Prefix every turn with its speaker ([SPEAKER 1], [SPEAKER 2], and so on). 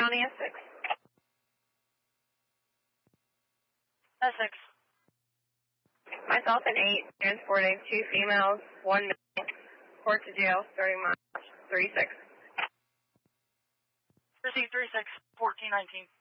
[SPEAKER 1] County Essex.
[SPEAKER 2] Essex.
[SPEAKER 1] Myself and 8, transporting 2 females, 1 male, court to jail starting March 36.
[SPEAKER 2] Received 36, 1419.